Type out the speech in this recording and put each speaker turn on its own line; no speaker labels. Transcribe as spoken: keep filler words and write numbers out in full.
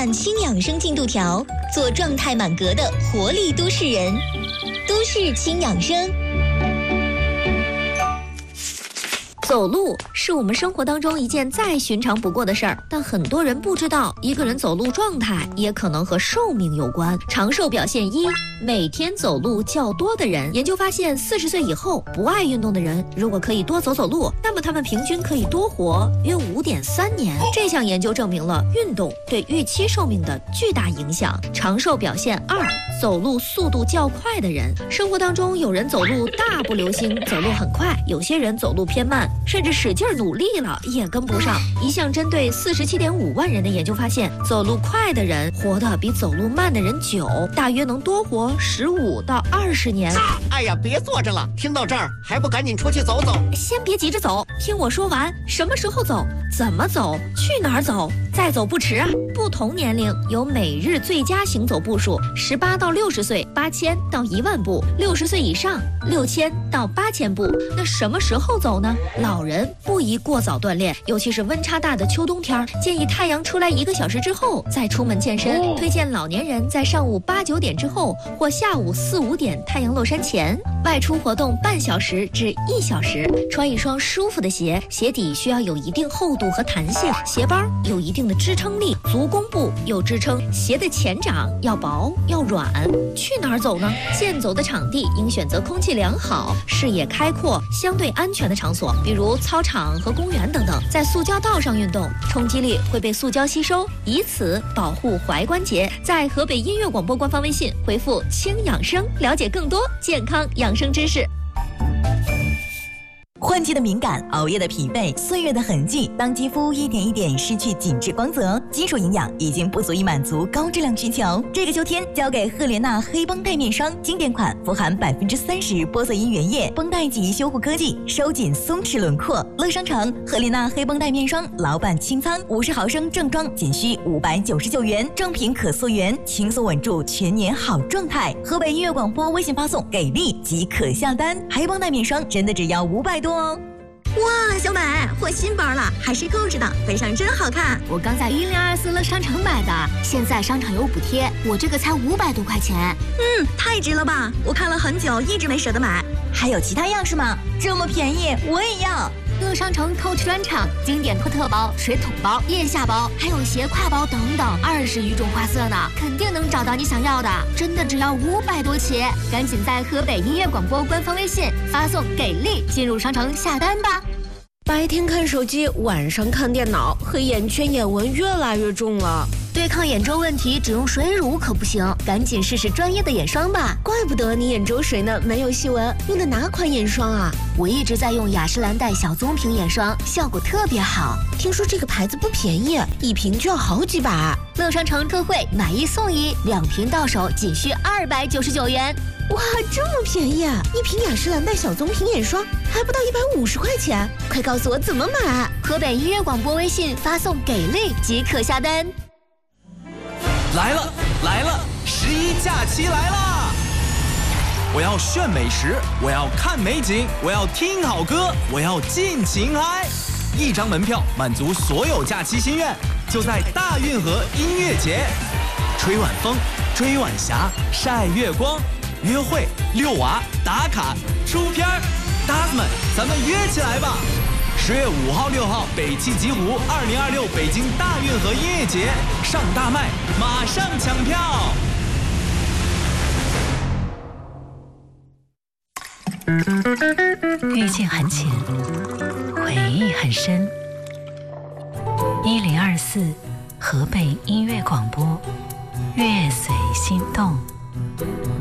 版轻养生进度条，做状态满格的活力都市人。都市轻养生。走路是我们生活当中一件再寻常不过的事儿，但很多人不知道，一个人走路状态也可能和寿命有关。长寿表现一，每天走路较多的人。研究发现，四十岁以后不爱运动的人，如果可以多走走路，那么他们平均可以多活约五点三年。这项研究证明了运动对预期寿命的巨大影响。长寿表现二，走路速度较快的人。生活当中有人走路大步流星，走路很快；有些人走路偏慢，甚至使劲努力了也跟不上。一项针对四十七点五万人的研究发现，走路快的人活得比走路慢的人久，大约能多活十五到二十年。
哎呀，别坐着了，听到这儿还不赶紧出去走走？
先别急着走，听我说完。什么时候走？怎么走？去哪儿走？再走不迟啊！不同年龄有每日最佳行走步数：十八到六十岁八千到一万步，六十岁以上六千到八千步。那什么时候走呢？老人不宜过早锻炼，尤其是温差大的秋冬天，建议太阳出来一个小时之后再出门健身。哦、推荐老年人在上午八九点之后或下午四五点太阳落山前外出活动半小时至一小时。穿一双舒服的鞋，鞋底需要有一定厚度和弹性，鞋帮有一定的支撑力，足弓部有支撑，鞋的前掌要薄要软。去哪儿走呢？健走的场地应选择空气良好、视野开阔、相对安全的场所，比如操场和公园等等。在塑胶道上运动，冲击力会被塑胶吸收，以此保护踝关节。在河北音乐广播官方微信回复“轻养生”，了解更多健康养生知识。
换季的敏感，熬夜的疲惫，岁月的痕迹，当肌肤一点一点失去紧致光泽，基础营养已经不足以满足高质量需求。这个秋天，交给赫莲娜黑绷带面霜，经典款，富含百分之三十玻色因原液，绷带级修护科技，收紧松弛轮廓。乐商城赫莲娜黑绷带面霜老版清仓，五十毫升正装仅需五百九十九元，正品可溯源，轻松稳住全年好状态。河北音乐广播微信发送给力即可下单，黑绷带面霜真的只要五百多。
哇，小美换新包了，还是购置的，背上真好看。
我刚在一零二四乐商城买的，现在商场有补贴，我这个才五百多块钱。
嗯，太值了吧！我看了很久，一直没舍得买。
还有其他样式吗？这么便宜，我也要。
乐商城 Coach 专场，经典托特包、水桶包、腋下包，还有斜挎包等等，二十余种花色呢，肯定能找到你想要的。真的只要五百多起，赶紧在河北音乐广播官方微信发送“给力”进入商城下单吧。
白天看手机，晚上看电脑，黑眼圈、眼纹越来越重了。
对抗眼周问题，只用水乳可不行，赶紧试试专业的眼霜吧。
怪不得你眼周水呢没有细纹，用的哪款眼霜啊？
我一直在用雅诗兰黛小棕瓶眼霜，效果特别好。
听说这个牌子不便宜，一瓶就要好几百。
乐商城特惠，买一送一，两瓶到手仅需二百九十九元。
哇，这么便宜啊！一瓶雅诗兰黛小棕瓶眼霜还不到一百五十块钱，快告诉我怎么买！
河北音乐广播微信发送“给力”即可下单。
来了来了，十一假期来啦！我要炫美食，我要看美景，我要听好歌，我要尽情嗨！一张门票满足所有假期心愿，就在大运河音乐节，吹晚风，追晚霞，晒月光。约会、遛娃、打卡、出片儿，搭子们，咱们约起来吧！十月五号、六号，北汽极狐二零二六北京大运河音乐节上大麦，马上抢票！
遇见很浅，回忆很深。一零二四，河北音乐广播，乐随心动。